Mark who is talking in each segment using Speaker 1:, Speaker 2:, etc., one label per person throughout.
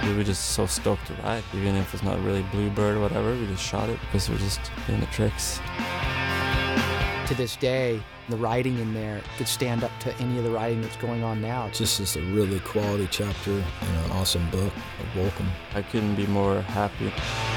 Speaker 1: We were just so stoked to ride, even if it's not really Bluebird or whatever. We just shot it because we're just doing the tricks.
Speaker 2: To this day, the writing in there could stand up to any of the writing that's going on now.
Speaker 3: Just a really quality chapter in an awesome book of Volcom.
Speaker 1: I couldn't be more happy.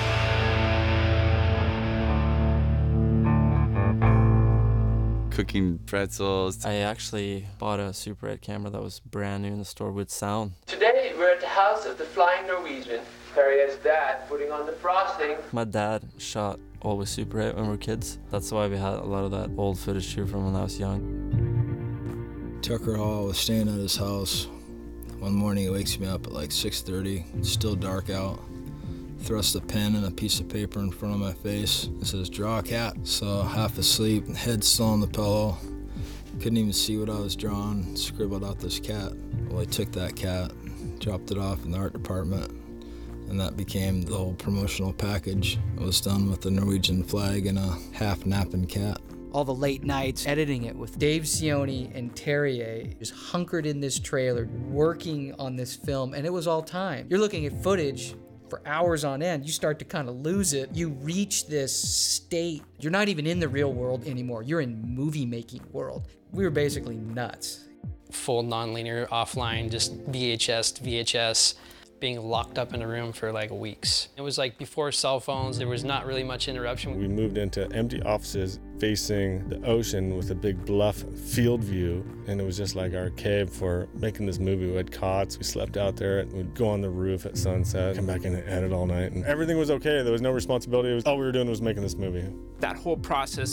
Speaker 4: Cooking pretzels.
Speaker 1: I actually bought a Super 8 camera that was brand new in the store with sound.
Speaker 5: Today, we're at the house of the Flying Norwegian. Harriet's dad putting on the frosting.
Speaker 1: My dad shot always Super 8 when we were kids. That's why we had a lot of that old footage too from when I was young.
Speaker 3: Tucker Hall was staying at his house. One morning he wakes me up at like 6:30. It's still dark out. Thrust a pen and a piece of paper in front of my face. It says, draw a cat. So half asleep, head still on the pillow. Couldn't even see what I was drawing. Scribbled out this cat. Well, I took that cat, dropped it off in the art department, and that became the whole promotional package. It was done with the Norwegian flag and a half-napping cat.
Speaker 2: All the late nights editing it with Dave Cioni and Terrier just hunkered in this trailer, working on this film, and it was all time. You're looking at footage for hours on end, you start to kind of lose it. You reach this state. You're not even in the real world anymore. You're in movie making world. We were basically nuts.
Speaker 6: Full non-linear offline, just VHS to VHS, being locked up in a room for like weeks. It was like before cell phones, there was not really much interruption.
Speaker 7: We moved into empty offices facing the ocean with a big bluff field view, and it was just like our cave for making this movie. We had cots, we slept out there, we'd go on the roof at sunset, come back in and edit all night, and everything was okay. There was no responsibility. All we were doing was making this movie.
Speaker 8: That whole process